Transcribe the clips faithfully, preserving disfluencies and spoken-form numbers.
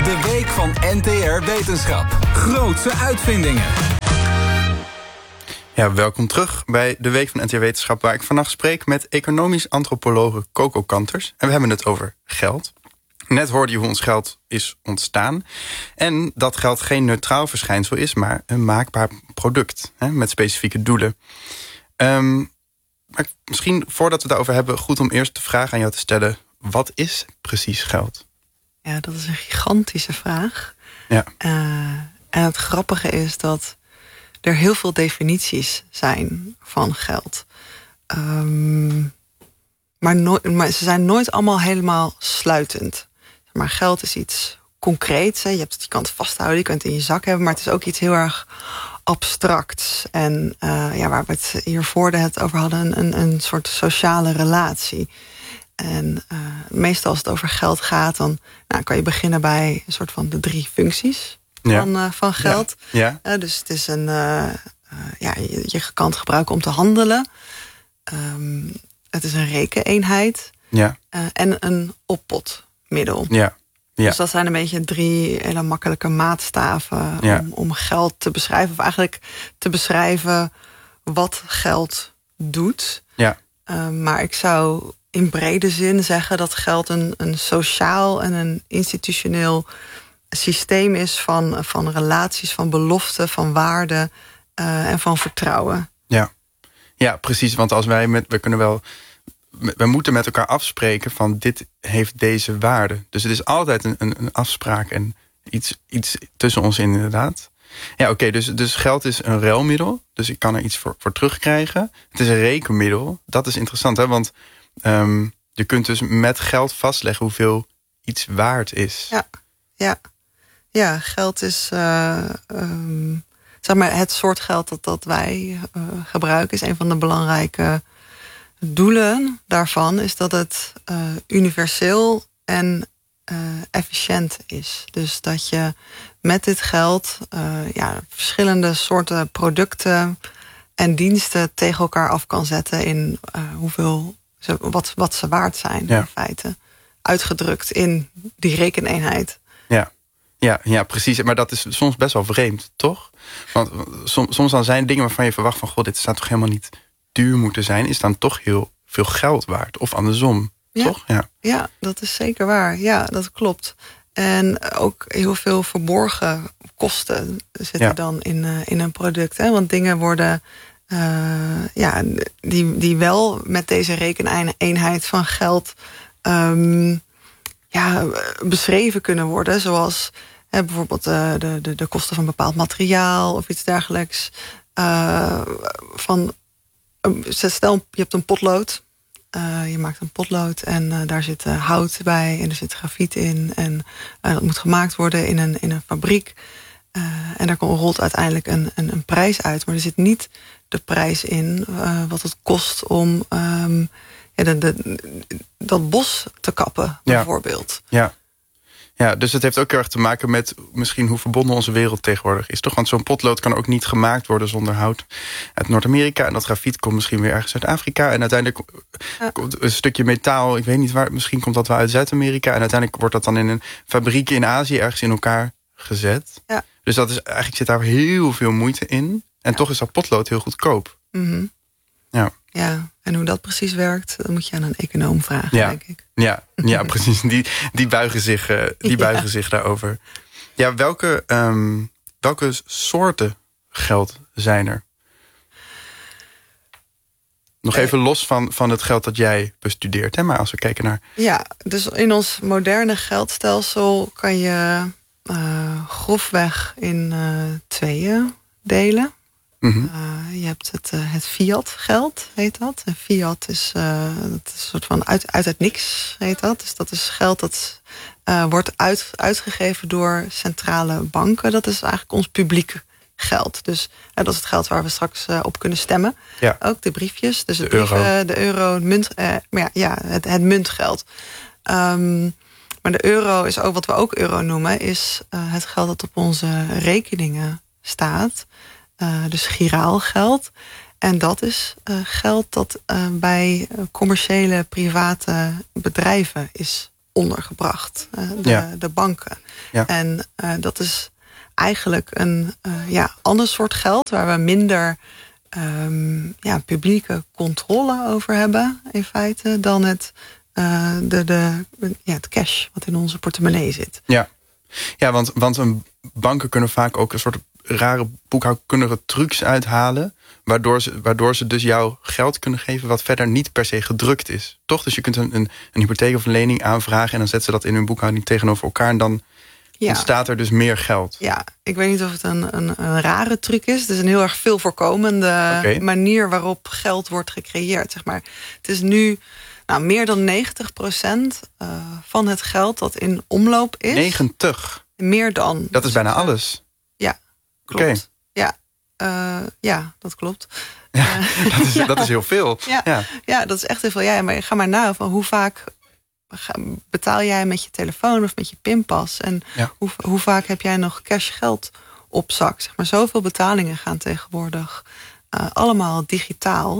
De week van N T R Wetenschap. Grootse uitvindingen. Ja, welkom terug bij de Week van N T R Wetenschap, waar ik vannacht spreek met economisch antropologe Coco Kanters. En we hebben het over geld. Net hoorde je hoe ons geld is ontstaan. En dat geld geen neutraal verschijnsel is, maar een maakbaar product. Hè, met specifieke doelen. Um, maar misschien voordat we het daarover hebben, goed om eerst de vraag aan jou te stellen: wat is precies geld? Ja, dat is een gigantische vraag. Ja. Uh, en het grappige is dat er heel veel definities zijn van geld. Um, maar, no- maar ze zijn nooit allemaal helemaal sluitend. Maar geld is iets concreets. Hè. Je, hebt het, je kan het vasthouden, je kunt het in je zak hebben, maar het is ook iets heel erg abstracts. En uh, ja, waar we het hiervoor het over hadden, een, een soort sociale relatie. En uh, meestal als het over geld gaat, dan nou, kan je beginnen bij een soort van de drie functies ja. van, uh, van geld. Ja. Ja. Uh, dus het is een, uh, uh, ja, je, je kan het gebruiken om te handelen. Um, het is een rekeneenheid. Ja. Uh, en een oppotmiddel. Ja. Ja. Dus dat zijn een beetje drie hele makkelijke maatstaven ja. om, om geld te beschrijven. Of eigenlijk te beschrijven wat geld doet. Ja. Uh, maar ik zou in brede zin zeggen dat geld een, een sociaal en een institutioneel systeem is van, van relaties, van beloften, van waarden uh, en van vertrouwen. Ja. Ja, precies. Want als wij met, we kunnen wel, we moeten met elkaar afspreken van dit heeft deze waarde. Dus het is altijd een, een, een afspraak en iets, iets tussen ons in, inderdaad. Ja, oké, okay, dus, dus geld is een ruilmiddel. Dus ik kan er iets voor, voor terugkrijgen. Het is een rekenmiddel. Dat is interessant, hè? Want um, je kunt dus met geld vastleggen hoeveel iets waard is. Ja, ja. Ja, geld is uh, um, zeg maar het soort geld dat, dat wij uh, gebruiken. Is een van de belangrijke doelen daarvan. Is dat het uh, universeel en uh, efficiënt is. Dus dat je met dit geld uh, ja, verschillende soorten producten en diensten tegen elkaar af kan zetten in uh, hoeveel ze, wat, wat ze waard zijn, ja. in feite. Uitgedrukt in die rekeneenheid. Ja. Ja, ja, precies. Maar dat is soms best wel vreemd, toch? Want soms, soms dan zijn dingen waarvan je verwacht van, goh, dit staat toch helemaal niet duur moeten zijn, is dan toch heel veel geld waard. Of andersom, ja. toch? Ja. Ja, dat is zeker waar. Ja, dat klopt. En ook heel veel verborgen kosten zitten ja. dan in, uh, in een product. Hè? Want dingen worden uh, ja, die, die wel met deze rekeneenheid van geld um, ja, beschreven kunnen worden. Zoals hè, bijvoorbeeld uh, de, de, de kosten van bepaald materiaal of iets dergelijks. Uh, van, uh, stel, je hebt een potlood. Uh, je maakt een potlood en uh, daar zit uh, hout bij en er zit grafiet in. En uh, dat moet gemaakt worden in een, in een fabriek. Uh, en daar rolt uiteindelijk een, een, een prijs uit. Maar er zit niet de prijs in uh, wat het kost om um, ja, de, de, dat bos te kappen, bijvoorbeeld. Ja. Ja. Ja, dus het heeft ook heel erg te maken met misschien hoe verbonden onze wereld tegenwoordig is. Toch? Want zo'n potlood kan ook niet gemaakt worden zonder hout uit Noord-Amerika. En dat grafiet komt misschien weer ergens uit Afrika. En uiteindelijk ja. komt een stukje metaal, ik weet niet waar, misschien komt dat wel uit Zuid-Amerika. En uiteindelijk wordt dat dan in een fabriek in Azië ergens in elkaar gezet. Ja. Dus dat is, eigenlijk zit daar heel veel moeite in. En ja. toch is dat potlood heel goedkoop. Mm-hmm. Ja. Ja, en hoe dat precies werkt, dat moet je aan een econoom vragen, ja. denk ik. Ja, ja precies. Die, die buigen, zich, uh, die buigen ja. zich daarover. Ja, welke, um, welke soorten geld zijn er? Nog even los van, van het geld dat jij bestudeert, hè? Maar als we kijken naar... Ja, dus in ons moderne geldstelsel kan je uh, grofweg in uh, tweeën delen. Mm-hmm. Uh, je hebt het, uh, het fiat geld, heet dat. En fiat is, uh, dat is een soort van uit, uit het niks, heet dat. Dus dat is geld dat uh, wordt uit, uitgegeven door centrale banken. Dat is eigenlijk ons publiek geld. Dus uh, dat is het geld waar we straks uh, op kunnen stemmen. Ja. Ook de briefjes, dus de de, brieven, euro. de euro, het munt, uh, maar ja, ja het, het muntgeld. Um, maar de euro is ook, wat we ook euro noemen, is uh, het geld dat op onze rekeningen staat. Uh, dus giraal geld. En dat is uh, geld dat uh, bij commerciële private bedrijven is ondergebracht. Uh, de, ja. de banken. Ja. En uh, dat is eigenlijk een uh, ja, ander soort geld waar we minder um, ja, publieke controle over hebben, in feite, dan het, uh, de, de, ja, het cash wat in onze portemonnee zit. Ja, ja want, want een, banken kunnen vaak ook een soort rare boekhoudkundige trucs uithalen, waardoor ze, waardoor ze dus jou geld kunnen geven wat verder niet per se gedrukt is. Toch? Dus je kunt een, een, een hypotheek of een lening aanvragen en dan zetten ze dat in hun boekhouding tegenover elkaar en dan ja. ontstaat er dus meer geld. Ja, ik weet niet of het een, een, een rare truc is. Het is een heel erg veel voorkomende okay. manier waarop geld wordt gecreëerd. Zeg maar. Het is nu nou, meer dan negentig procent uh, van het geld dat in omloop is. negentig? Meer dan. Dat is bijna alles. Ja, klopt. Okay. Ja, uh, ja, dat klopt. Ja, uh, dat, is, ja. dat is heel veel. Ja, ja. ja, dat is echt heel veel. Ja, maar ga maar na van hoe vaak betaal jij met je telefoon of met je pinpas? En ja. hoe, hoe vaak heb jij nog cash geld op zak? Zeg maar, zoveel betalingen gaan tegenwoordig uh, allemaal digitaal.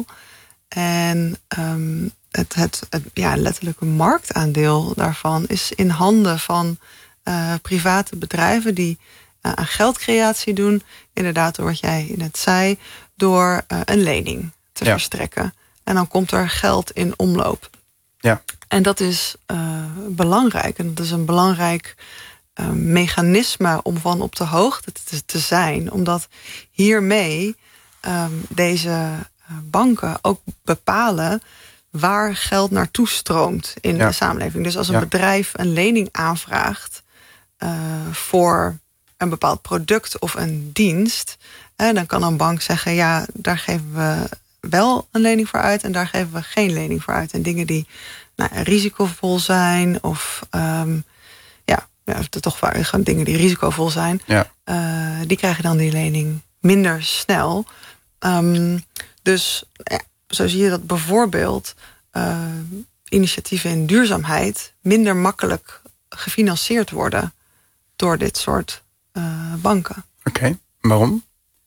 En um, het, het, het ja, letterlijke marktaandeel daarvan is in handen van uh, private bedrijven die uh, aan geldcreatie doen. Inderdaad, door wat jij net zei, door uh, een lening te ja. verstrekken. En dan komt er geld in omloop. Ja. En dat is uh, belangrijk. En dat is een belangrijk uh, mechanisme om van op de hoogte te, te zijn. Omdat hiermee um, deze uh, banken ook bepalen waar geld naartoe stroomt in ja. de samenleving. Dus als een ja. bedrijf een lening aanvraagt uh, voor een bepaald product of een dienst, uh, dan kan een bank zeggen, ja, daar geven we wel een lening voor uit en daar geven we geen lening voor uit. En dingen die nou, risicovol zijn of um, ja, ja, toch vaak gewoon dingen die risicovol zijn, ja. uh, die krijgen dan die lening minder snel. Um, dus ja, zo zie je dat bijvoorbeeld uh, initiatieven in duurzaamheid minder makkelijk gefinancierd worden door dit soort uh, banken. Oké, okay. Waarom?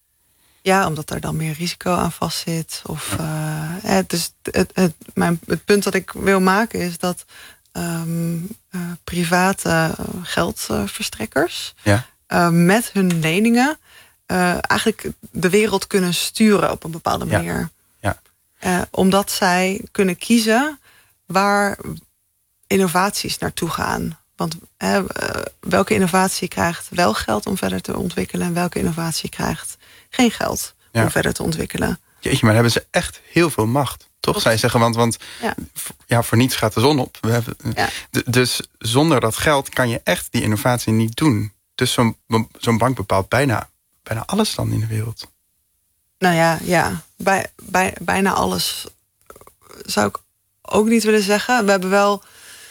Ja, omdat er dan meer risico aan vastzit. Of, uh, het, is het, het, mijn, het punt dat ik wil maken is dat um, uh, private geldverstrekkers ja. uh, met hun leningen uh, eigenlijk de wereld kunnen sturen op een bepaalde manier. Ja. Ja. Uh, omdat zij kunnen kiezen waar innovaties naartoe gaan. Want uh, welke innovatie krijgt wel geld om verder te ontwikkelen en welke innovatie krijgt geen geld om ja. verder te ontwikkelen. Jeetje, maar dan hebben ze echt heel veel macht. Toch, Of, zij zeggen, want, want ja. ja, voor niets gaat de zon op. We hebben, ja. d- dus zonder dat geld kan je echt die innovatie niet doen. Dus zo'n, zo'n bank bepaalt bijna, bijna alles dan in de wereld. Nou ja, ja. Bij, bij, bijna alles zou ik ook niet willen zeggen. We hebben wel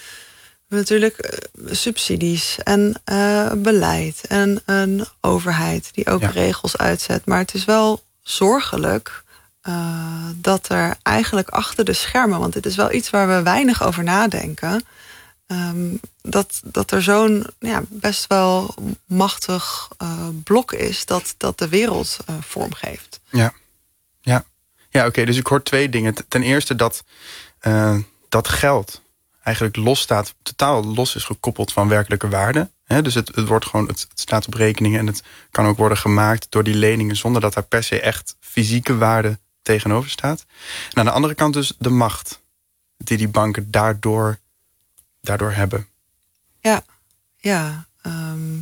natuurlijk uh, subsidies en uh, beleid en een overheid die ook ja. regels uitzet. Maar het is wel zorgelijk uh, dat er eigenlijk achter de schermen, want dit is wel iets waar we weinig over nadenken, um, dat, dat er zo'n ja, best wel machtig uh, blok is dat, dat de wereld uh, vormgeeft. Ja, ja. ja oké, okay, dus ik hoor twee dingen. Ten eerste dat, uh, dat geld eigenlijk los staat, totaal los is gekoppeld van werkelijke waarde. He, dus het, het wordt gewoon, het, het staat op rekeningen en het kan ook worden gemaakt door die leningen zonder dat daar per se echt fysieke waarde tegenover staat. En aan de andere kant dus de macht die die banken daardoor, daardoor hebben. Ja, ja, um,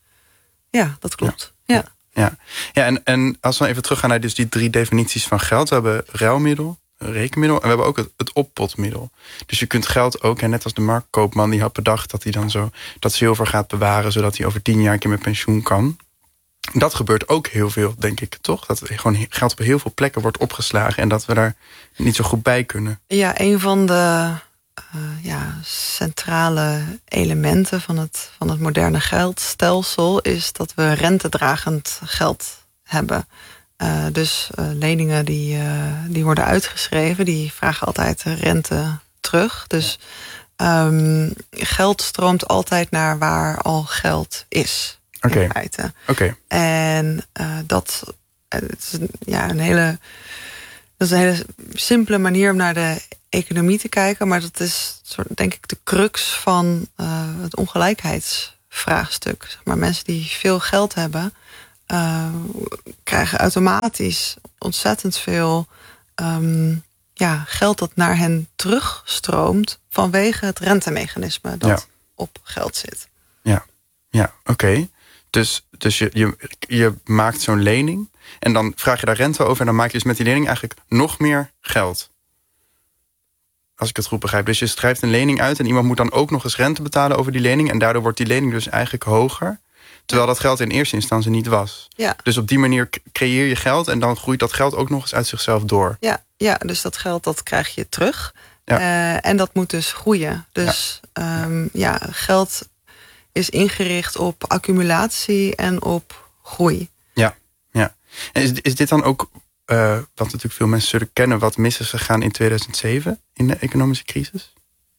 ja, dat klopt. Ja, ja. ja. ja en, en als we even teruggaan naar dus die drie definities van geld, we hebben ruilmiddel, rekenmiddel en we hebben ook het, het oppotmiddel. Dus je kunt geld ook, en net als de marktkoopman die had bedacht dat hij dan zo dat zilver gaat bewaren zodat hij over tien jaar een keer met pensioen kan. Dat gebeurt ook heel veel, denk ik, toch? Dat gewoon geld op heel veel plekken wordt opgeslagen en dat we daar niet zo goed bij kunnen. Ja, een van de uh, ja, centrale elementen van het, van het moderne geldstelsel is dat we rentedragend geld hebben. Uh, dus uh, leningen die, uh, die worden uitgeschreven, die vragen altijd rente terug. Dus um, geld stroomt altijd naar waar al geld is. Okay. In feite. Okay. En uh, dat het is een, ja, een hele Dat is een hele simpele manier om naar de economie te kijken. Maar dat is soort, denk ik de crux van uh, het ongelijkheidsvraagstuk. Zeg maar mensen die veel geld hebben, uh, krijgen automatisch ontzettend veel um, ja, geld dat naar hen terugstroomt vanwege het rentemechanisme dat ja. op geld zit. Ja, ja oké. Okay. Dus, dus je, je, je maakt zo'n lening en dan vraag je daar rente over en dan maak je dus met die lening eigenlijk nog meer geld. Als ik het goed begrijp. Dus je schrijft een lening uit en iemand moet dan ook nog eens rente betalen over die lening en daardoor wordt die lening dus eigenlijk hoger. Terwijl dat geld in eerste instantie niet was. Ja. Dus op die manier creëer je geld en dan groeit dat geld ook nog eens uit zichzelf door. Ja, ja dus dat geld dat krijg je terug. Ja. Uh, en dat moet dus groeien. Dus ja, um, ja geld is ingericht op accumulatie en op groei. Ja, ja. En is, is dit dan ook, uh, wat natuurlijk veel mensen zullen kennen, wat mis is gegaan in tweeduizend zeven in de economische crisis?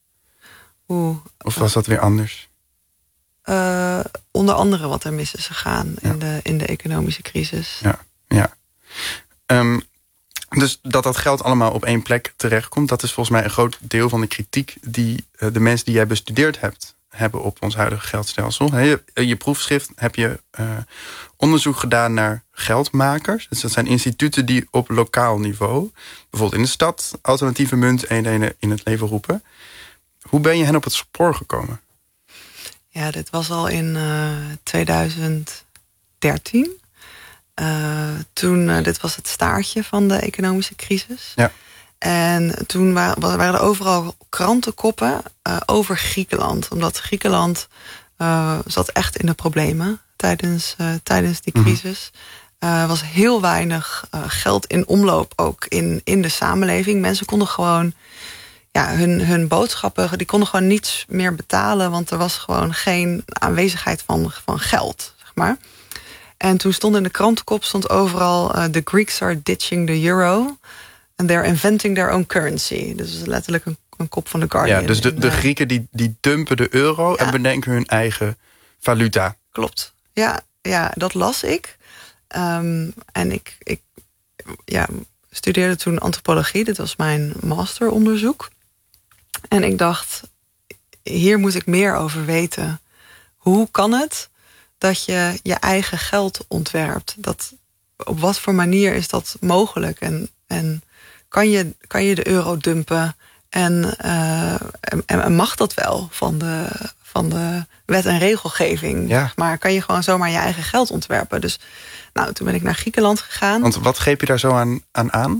Oeh, of was dat weer anders? Uh, onder andere wat er mis is gegaan ja. in, de, in de economische crisis. Ja, ja. Um, dus dat dat geld allemaal op één plek terechtkomt, dat is volgens mij een groot deel van de kritiek die uh, de mensen die jij bestudeerd hebt, hebben op ons huidige geldstelsel. He, je, je proefschrift heb je uh, onderzoek gedaan naar geldmakers. Dus dat zijn instituten die op lokaal niveau, bijvoorbeeld in de stad, alternatieve munteenheden in het leven roepen. Hoe ben je hen op het spoor gekomen? Ja, dit was al in uh, tweeduizend dertien. Uh, toen, uh, dit was het staartje van de economische crisis. Ja. En toen waren, waren er overal krantenkoppen uh, over Griekenland. Omdat Griekenland uh, zat echt in de problemen tijdens, uh, tijdens die crisis. Er uh, was heel weinig uh, geld in omloop ook in, in de samenleving. Mensen konden gewoon ja, hun, hun boodschappen, die konden gewoon niets meer betalen. Want er was gewoon geen aanwezigheid van, van geld, zeg maar. En toen stond in de krantenkop stond overal uh, the Greeks are ditching the euro and they're inventing their own currency. Dus letterlijk een, een kop van The Guardian. Ja, dus de, de Grieken die, die dumpen de euro ja. en bedenken hun eigen valuta. Klopt. Ja, ja dat las ik. Um, en ik, ik ja, studeerde toen antropologie. Dit was mijn masteronderzoek. En ik dacht, hier moet ik meer over weten. Hoe kan het dat je je eigen geld ontwerpt? Dat, op wat voor manier is dat mogelijk? En, en kan, je, kan je de euro dumpen? En, uh, en, en mag dat wel van de, van de wet en regelgeving? Ja. Maar kan je gewoon zomaar je eigen geld ontwerpen? Dus nou, toen ben ik naar Griekenland gegaan. Want wat greep je daar zo aan aan? aan?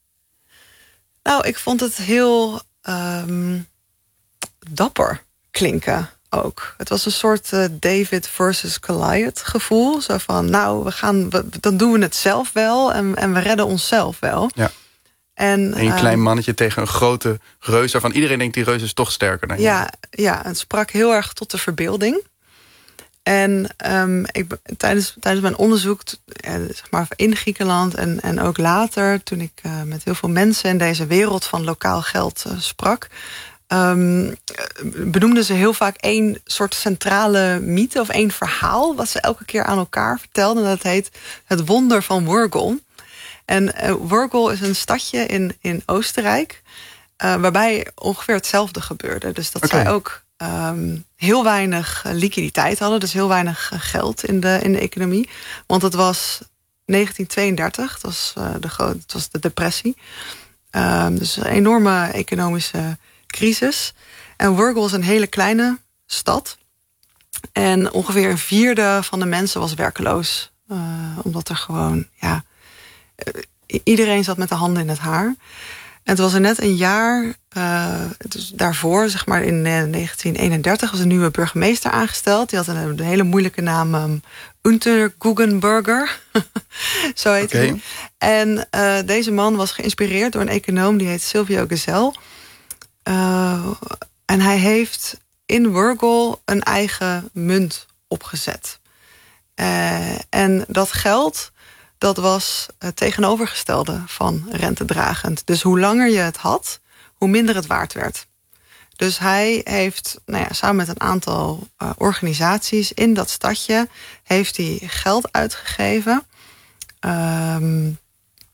Nou, ik vond het heel um, dapper klinken. Ook. Het was een soort uh, David versus Goliath gevoel. Zo van, nou, we gaan, we, dan doen we het zelf wel en, en we redden onszelf wel. Ja. En, een uh, klein mannetje tegen een grote reus, waarvan iedereen denkt die reus is toch sterker dan je. Ja, ja, het sprak heel erg tot de verbeelding. En um, ik, tijdens, tijdens mijn onderzoek, eh, zeg maar in Griekenland en, en ook later, toen ik uh, met heel veel mensen in deze wereld van lokaal geld uh, sprak, Um, benoemden ze heel vaak één soort centrale mythe of één verhaal wat ze elke keer aan elkaar vertelden. Dat heet het wonder van Wurgel. En uh, Wurgel is een stadje in, in Oostenrijk uh, waarbij ongeveer hetzelfde gebeurde. Dus dat okay. zij ook um, heel weinig liquiditeit hadden, dus heel weinig geld in de, in de economie. Want het was negentien tweeëndertig, dat was, uh, de, het was de depressie. Um, dus een enorme economische crisis. En Wurgel is een hele kleine stad. En ongeveer een vierde van de mensen was werkeloos. Uh, omdat er gewoon, ja, iedereen zat met de handen in het haar. En het was er net een jaar, uh, dus daarvoor, zeg maar in negentien eenendertig, was een nieuwe burgemeester aangesteld. Die had een, een hele moeilijke naam, um, Unter Guggenberger. Zo heet hij. Okay. En uh, deze man was geïnspireerd door een econoom, die heet Silvio Gesell. Uh, en hij heeft in Wurgel een eigen munt opgezet. Uh, en dat geld, dat was het tegenovergestelde van rentedragend. Dus hoe langer je het had, hoe minder het waard werd. Dus hij heeft, nou ja, samen met een aantal uh, organisaties in dat stadje, heeft hij geld uitgegeven. Um,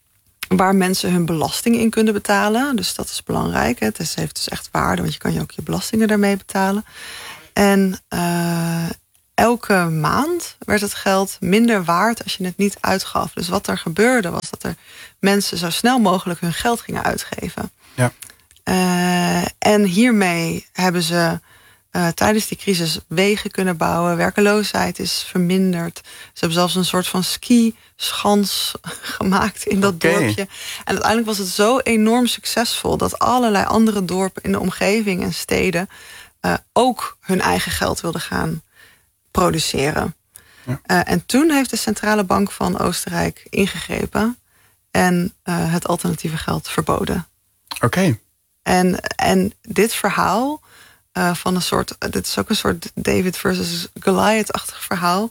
waar mensen hun belasting in kunnen betalen. Dus dat is belangrijk. Hè. Het is, heeft dus echt waarde, want je kan je ook je belastingen daarmee betalen. En uh, elke maand werd het geld minder waard als je het niet uitgaf. Dus wat er gebeurde was dat er mensen zo snel mogelijk hun geld gingen uitgeven. Ja. Uh, en hiermee hebben ze uh, tijdens die crisis wegen kunnen bouwen. Werkeloosheid is verminderd. Ze hebben zelfs een soort van ski-schans gemaakt in dat okay. dorpje. En uiteindelijk was het zo enorm succesvol dat allerlei andere dorpen in de omgeving en steden uh, ook hun eigen geld wilden gaan produceren. Ja. Uh, en toen heeft de Centrale Bank van Oostenrijk ingegrepen en uh, het alternatieve geld verboden. Oké. Okay. En, en dit verhaal uh, van een soort, dit is ook een soort David versus Goliath-achtig verhaal.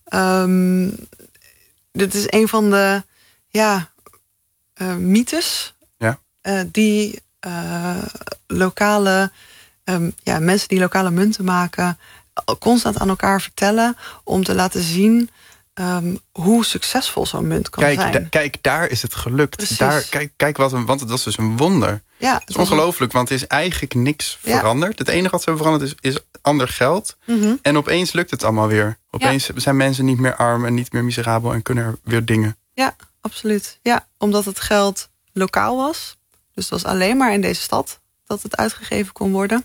Um, dit is een van de ja, uh, mythes ja. uh, die uh, lokale um, ja, mensen die lokale munten maken constant aan elkaar vertellen om te laten zien um, hoe succesvol zo'n munt kan kijk, zijn. Da- kijk, daar is het gelukt. Daar, kijk, kijk wat een, want het was dus een wonder. Ja, het is ongelooflijk, want er is eigenlijk niks ja. veranderd. Het enige wat ze hebben veranderd is, is ander geld. Mm-hmm. En opeens lukt het allemaal weer. Opeens ja. zijn mensen niet meer arm en niet meer miserabel en kunnen er weer dingen. Ja, absoluut. Ja, omdat het geld lokaal was. Dus het was alleen maar in deze stad dat het uitgegeven kon worden.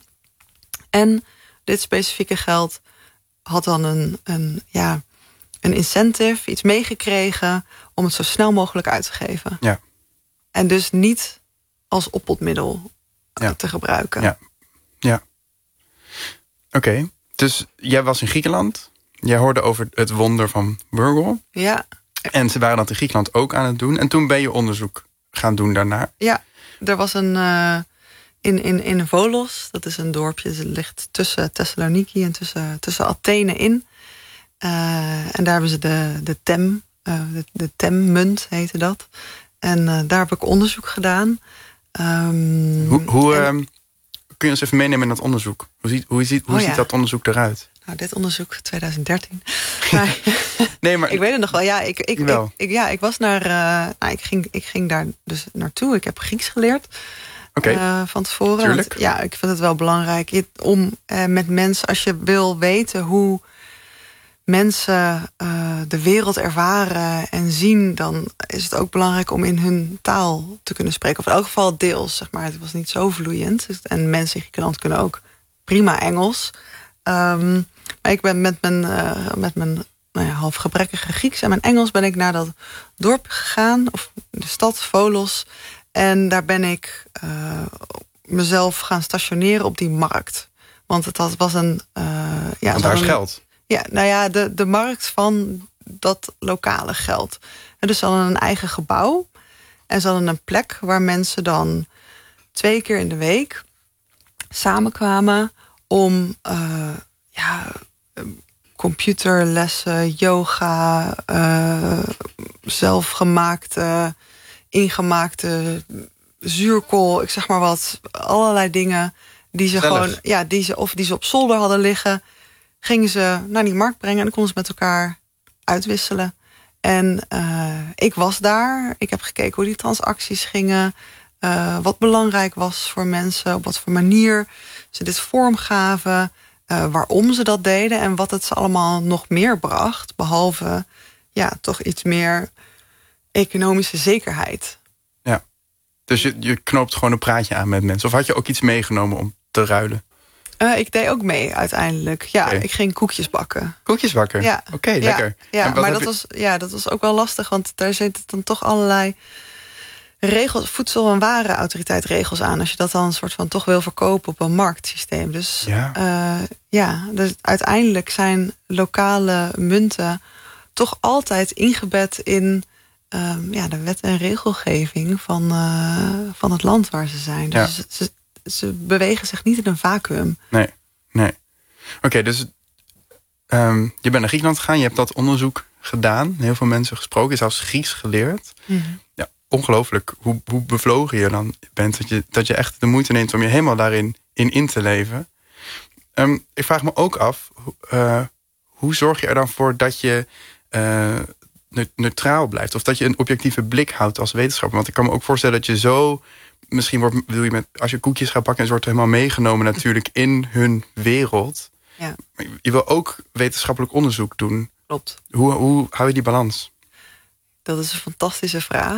En dit specifieke geld had dan een, een, ja, een incentive, iets meegekregen om het zo snel mogelijk uit te geven. Ja. En dus niet als oppotmiddel ja. te gebruiken. Ja, ja. Oké, okay. Dus jij was in Griekenland. Jij hoorde over het wonder van Bruegel. Ja. En ze waren dat in Griekenland ook aan het doen. En toen ben je onderzoek gaan doen daarna. Ja, er was een... Uh, In, in, in Volos, dat is een dorpje, het ligt tussen Thessaloniki en tussen, tussen Athene in. Uh, en daar hebben ze de, de tem, uh, de, de temmunt heette dat. En uh, daar heb ik onderzoek gedaan. Um, hoe hoe en, um, kun je ons even meenemen in dat onderzoek? Hoe ziet, hoe ziet, hoe oh ziet ja. dat onderzoek eruit? Nou, dit onderzoek twintig dertien. maar, nee, maar ik weet het nog wel. Ja, ik, ik, ik, ik, ja, ik was naar. Uh, nou, ik, ging, ik ging daar dus naartoe. Ik heb Grieks geleerd. Okay. Uh, van tevoren. Want, ja, ik vind het wel belangrijk om uh, met mensen, als je wil weten hoe mensen uh, de wereld ervaren en zien, dan is het ook belangrijk om in hun taal te kunnen spreken. Of in elk geval deels, zeg maar. Het was niet zo vloeiend. En mensen in Griekenland kunnen ook prima Engels. Um, maar ik ben met mijn, uh, met mijn nou ja, half gebrekkige Grieks en mijn Engels ben ik naar dat dorp gegaan, of de stad Volos. En daar ben ik uh, mezelf gaan stationeren op die markt. Want het had, was een... Uh, ja, Want daar is een, geld. Ja, nou ja, de, de markt van dat lokale geld. En dus ze hadden een eigen gebouw. En ze hadden een plek waar mensen dan twee keer in de week samenkwamen om uh, ja, computerlessen, yoga, uh, zelfgemaakte, ingemaakte zuurkool, ik zeg maar wat, allerlei dingen die ze Zellig. gewoon, ja, die ze of die ze op zolder hadden liggen, gingen ze naar die markt brengen en dan konden ze met elkaar uitwisselen. En uh, ik was daar, ik heb gekeken hoe die transacties gingen, uh, wat belangrijk was voor mensen, op wat voor manier ze dit vormgaven, uh, waarom ze dat deden en wat het ze allemaal nog meer bracht, behalve ja, toch iets meer economische zekerheid. Ja, dus je, je knoopt gewoon een praatje aan met mensen. Of had je ook iets meegenomen om te ruilen? Uh, ik deed ook mee uiteindelijk. Ja, okay. Ik ging koekjes bakken. Koekjes bakken? Ja. Oké, okay, lekker. Ja, ja maar dat, je... was, ja, dat was ook wel lastig, want daar zitten dan toch allerlei regels, voedsel- en warenautoriteit regels aan. Als je dat dan een soort van toch wil verkopen op een marktsysteem. Dus ja, uh, ja dus uiteindelijk zijn lokale munten toch altijd ingebed in um, ja, de wet en regelgeving van, uh, van het land waar ze zijn. Dus ja. ze, ze bewegen zich niet in een vacuüm. Nee, nee. Oké, okay, dus um, je bent naar Griekenland gegaan, je hebt dat onderzoek gedaan, heel veel mensen gesproken, zelfs Grieks geleerd. Mm-hmm. Ja, ongelooflijk hoe, hoe bevlogen je dan bent, dat je, dat je echt de moeite neemt om je helemaal daarin in, in te leven. Um, ik vraag me ook af, uh, hoe zorg je er dan voor dat je uh, neutraal blijft. Of dat je een objectieve blik houdt als wetenschapper. Want ik kan me ook voorstellen dat je zo... Misschien wordt, wil je met, als je koekjes gaat bakken... en ze wordt helemaal meegenomen natuurlijk in hun wereld. Ja. Je wil ook wetenschappelijk onderzoek doen. Klopt. Hoe, hoe hou je die balans? Dat is een fantastische vraag.